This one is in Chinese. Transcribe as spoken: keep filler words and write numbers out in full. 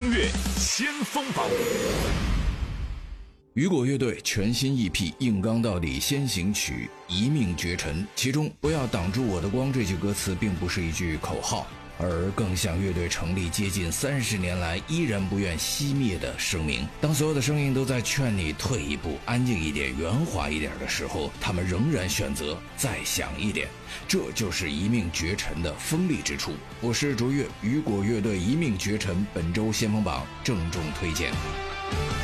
音乐先锋榜。 雨果乐队全新 E P 硬刚到底先行曲一命绝尘，其中不要挡住我的光这句歌词并不是一句口号，而更像乐队成立接近三十年来依然不愿熄灭的声明。当所有的声音都在劝你退一步，安静一点，圆滑一点的时候，他们仍然选择再响一点，这就是一命绝尘的锋利之处。我是卓越，雨果乐队一命绝尘本周先锋榜郑重推荐。